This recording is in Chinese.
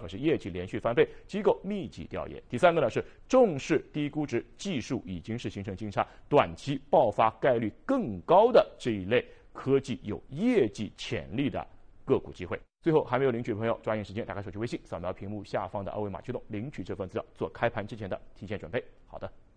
个是业绩连续翻倍，机构密集调研。第三个呢是重视低估值、技术已经是形成金叉，短期爆发概率更高的这一类科技有业绩潜力的个股机会。最后还没有领取的朋友，抓紧时间打开手机微信，扫描屏幕下方的二维码驱动领取这份资料，做开盘之前的提前准备。好的。